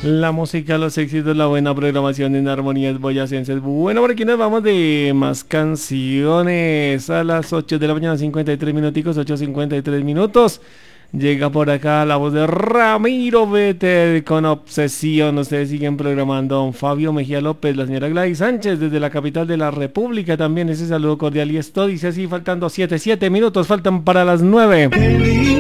La música, los éxitos, la buena programación en armonías boyacenses. Bueno, por aquí nos vamos de más canciones a las 8 de la mañana, 53 minuticos, 8:53 minutos. Llega por acá la voz de Ramiro Betel con Obsesión. Ustedes siguen programando. Don Fabio Mejía López, la señora Gladys Sánchez desde la capital de la República. También ese saludo cordial y esto dice así, faltando 7 minutos, faltan para las 9.